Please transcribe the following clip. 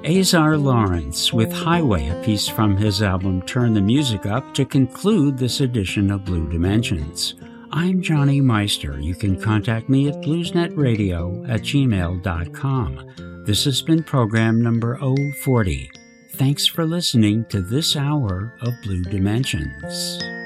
Azar Lawrence with Highway, a piece from his album Turn the Music Up, to conclude this edition of Blue Dimensions. I'm Johnny Meister. You can contact me at bluesnetradio@gmail.com. This has been program number 040. Thanks for listening to this hour of Blue Dimensions.